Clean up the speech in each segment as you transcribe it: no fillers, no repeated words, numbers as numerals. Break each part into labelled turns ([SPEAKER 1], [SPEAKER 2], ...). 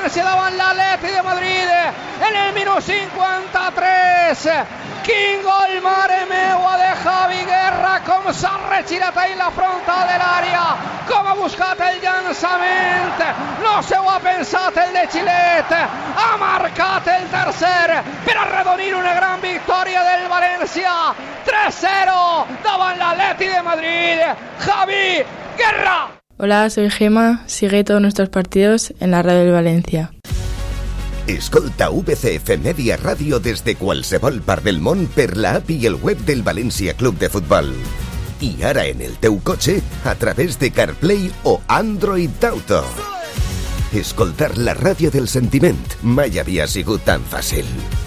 [SPEAKER 1] Valencia davant l'Atleti de Madrid en el minut 53. Quin gol, mare meua, de Javi Guerra, com s'ha regirat ahí la frontal de l'àrea, com ha buscat el llançament, no se ho ha pensat el de Xilet, ha marcat el tercer per arredonir una gran victòria del València, 3-0 davant l'Atleti de Madrid, Javi Guerra.
[SPEAKER 2] Hola, soy Gema, sigue todos nuestros partidos en la radio del Valencia.
[SPEAKER 3] Escolta VCF Media Ràdio des de qualsevol part del món per la app i el web del València Club de Futbol. I ara en el teu cotxe a través de CarPlay o Android Auto. Escoltar la ràdio del sentiment mai havia sigut tan fàcil.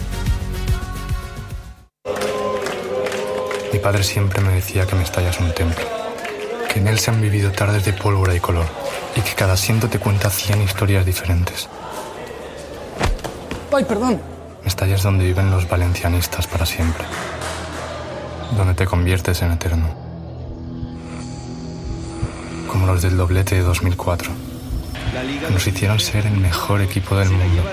[SPEAKER 4] Mi padre siempre me decía que Mestalla es un templo, que en él se han vivido tardes de pólvora y color, y que cada asiento te cuenta 100 historias diferentes.
[SPEAKER 5] ¡Ay, perdón!
[SPEAKER 4] Mestalla es donde viven los valencianistas para siempre, donde te conviertes en eterno, como los del doblete de 2004, que nos hicieron ser el mejor equipo del mundo,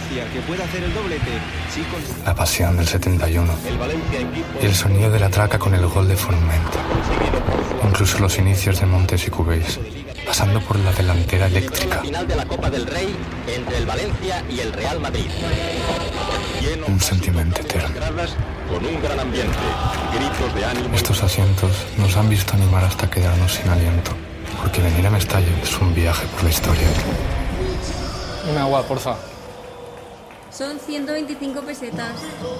[SPEAKER 4] la pasión del 71 y el sonido de la traca con el gol de Forment, incluso los inicios de Montes y Cubéis, pasando por la delantera eléctrica.
[SPEAKER 6] Final de la Copa del Rey entre el Valencia y el Real Madrid.
[SPEAKER 4] Un sentimiento eterno.
[SPEAKER 6] Con un gran ambiente, gritos de ánimo.
[SPEAKER 4] Estos asientos nos han visto animar hasta quedarnos sin aliento, porque venir a Mestalla es un viaje por la historia.
[SPEAKER 5] Un agua, porfa.
[SPEAKER 7] Son 125 pesetas.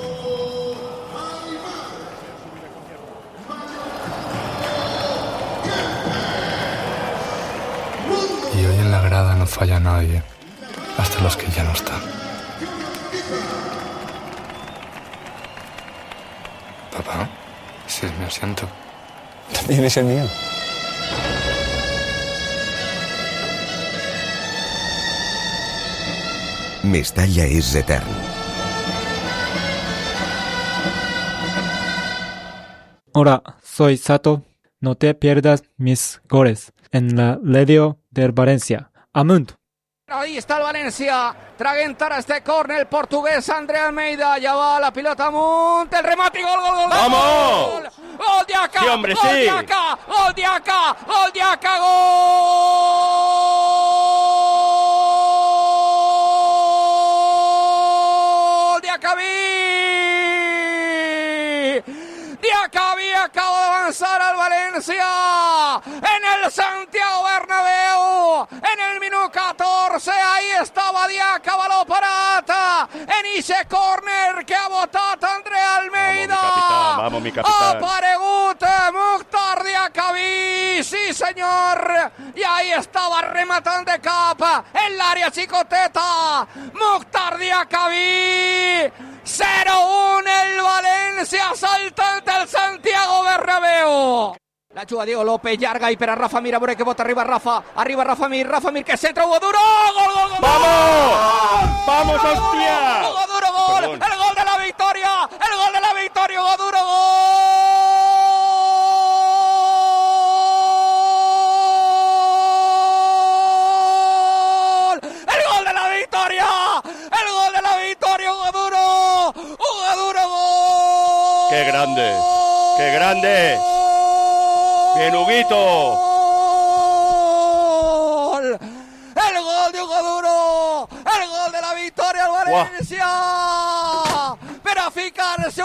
[SPEAKER 4] Y hoy en la grada no falla nadie, hasta los que ya no están. Papá, ese es mi asiento.
[SPEAKER 5] También es el mío.
[SPEAKER 3] Mestalla és etern.
[SPEAKER 8] Hola, soy Sato. No te pierdas mis goles en la radio del Valencia. Amunt.
[SPEAKER 1] Ahí está el Valencia, traguentar a este córner el portugués André Almeida, ya va la pilota amunt, el remate y gol, gol, gol.
[SPEAKER 9] ¡Vamos!
[SPEAKER 1] Gol, gol de acá,
[SPEAKER 9] sí, hombre,
[SPEAKER 1] gol
[SPEAKER 9] sí.
[SPEAKER 1] de acá, gol de acá, gol de acá, gol de Acabí. Diacabí acaba de avanzar al Valencia en el Santiago Bernabéu en el minuto 14. Ahí estava Diaca, baló parat en ese córner que ha votat André Almeida.
[SPEAKER 9] Vamos, mi capitán.
[SPEAKER 1] Ha aparegut Mukhtar Diacabí, sí senyor, i ahí estava rematant de cap en l'àrea xicoteta Mukhtar Diacabí. 0-1 el Valencia saltant el Santiago Bernabéu. La juga Diego López, llarga i per a Rafa Mir, a veure que vota, arriba Rafa Mir que centra, Hugo Duro, gol, gol, gol.
[SPEAKER 9] ¡Vamos! ¡Vamos, hostia!
[SPEAKER 1] Hugo Duro, gol,
[SPEAKER 9] Perdón.
[SPEAKER 1] el gol de la victoria, Hugo Duro, gol. El gol de la victoria, Hugo Duro, gol.
[SPEAKER 9] ¡Qué grande! ¡Qué grande! ¡Bien, Huguito!
[SPEAKER 1] El gol de Hugo Duro, el gol de la victoria al Valencia. Per a ficar-se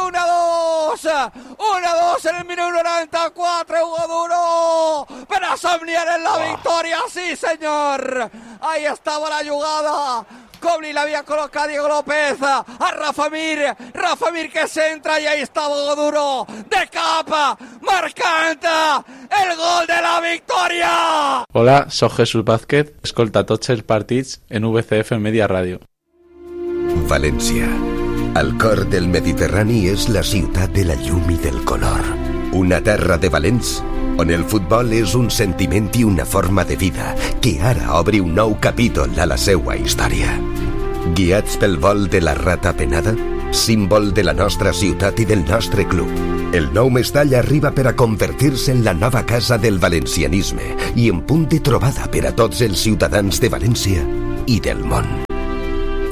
[SPEAKER 1] 1-2 en el minuto 94, Hugo Duro, per a somniar en la victoria, sí senyor. Ahí estaba la jugada. Com li l'havia col·locat Diego López a Rafa Mir que centra i ahí estava Hugo Duro de cap marcant el gol de la victòria.
[SPEAKER 10] Hola, soc Jesús Vázquez, escolta tots els partits en VCF Media Ràdio.
[SPEAKER 3] València. Al cor del Mediterrani és la ciutat de la llum i del color. Una terra de valents on el futbol és un sentiment i una forma de vida que ara obri un nou capítol a la seua història. Guiats pel vol de la rata penada, símbol de la nostra ciutat i del nostre club, el nou Mestalla arriba per a convertir-se en la nova casa del valencianisme i en punt de trobada per a tots els ciutadans de València i del món.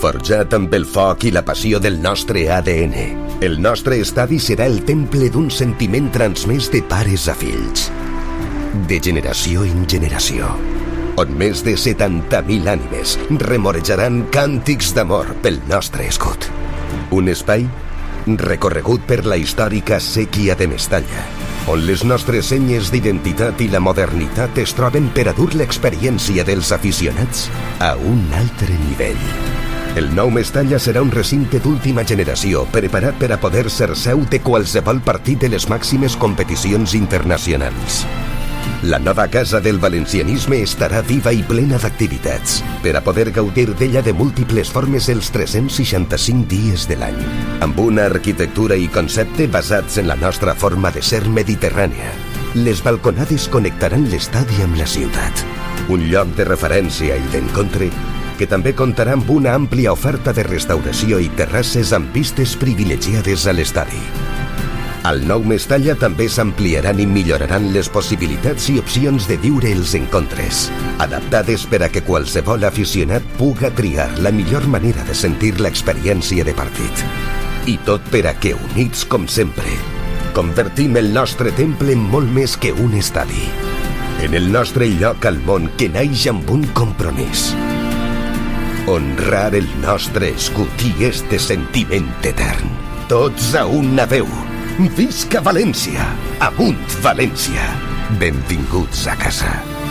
[SPEAKER 3] forjat amb el foc i la passió del nostre ADN. El nostre estadi serà el temple d'un sentiment transmès de pares a fills, de generació en generació, on més de 70.000 ànimes remorejaran càntics d'amor pel nostre escut. Un espai recorregut per la històrica séquia de Mestalla, on les nostres senyes d'identitat i la modernitat es troben per a dur l'experiència dels aficionats a un altre nivell. El nou Mestalla serà un recinte d'última generació preparat per a poder ser seu de qualsevol partit de les màximes competicions internacionals. La nova casa del valencianisme estarà viva i plena d'activitats per a poder gaudir d'ella de múltiples formes els 365 dies de l'any, amb una arquitectura i concepte basats en la nostra forma de ser mediterrània. Les balconades connectaran l'estadi amb la ciutat, un lloc de referència i d'encontre que també comptarà amb una àmplia oferta de restauració i terrasses amb vistes privilegiades a l'estadi. Al nou Mestalla també s'ampliaran i milloraran les possibilitats i opcions de viure els encontres, adaptades per a que qualsevol aficionat puga triar la millor manera de sentir l'experiència de partit. I tot per a que, units com sempre, convertim el nostre temple en molt més que un estadi, en el nostre lloc al món que naix amb un compromís: honrar el nostre escut i este sentiment etern. Tots a una veu. Visca València! Amunt València! Benvinguts a casa.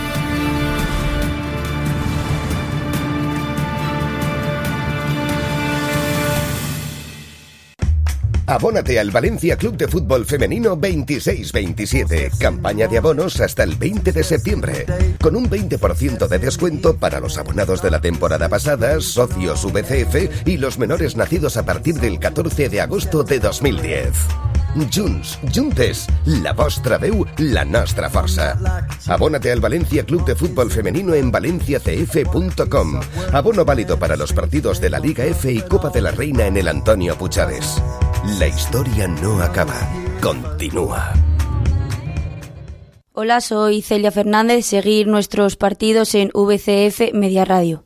[SPEAKER 3] Abónate al Valencia Club de Fútbol Femenino 26-27. Campaña de abonos hasta el 20 de septiembre. Con un 20% de descuento para los abonados de la temporada pasada, socios VCF y los menores nacidos a partir del 14 de agosto de 2010. Junts, juntes, la vostra veu, la nostra força. Abónate al Valencia Club de Fútbol Femenino en valenciacf.com. Abono válido para los partidos de la Liga F y Copa de la Reina en el Antonio Puchades. La historia no acaba, continúa.
[SPEAKER 11] Hola, soy Celia Fernández. Seguir nuestros partidos en VCF Media Radio.